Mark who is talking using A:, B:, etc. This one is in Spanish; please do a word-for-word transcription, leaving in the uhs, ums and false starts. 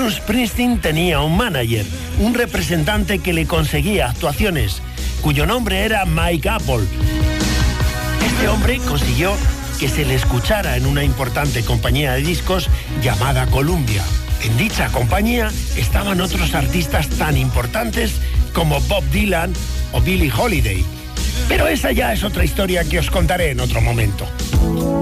A: Bruce Springsteen tenía un manager, un representante que le conseguía actuaciones, cuyo nombre era Mike Apple. Este hombre consiguió que se le escuchara en una importante compañía de discos llamada Columbia. En dicha compañía estaban otros artistas tan importantes como Bob Dylan o Billie Holiday. Pero esa ya es otra historia que os contaré en otro momento.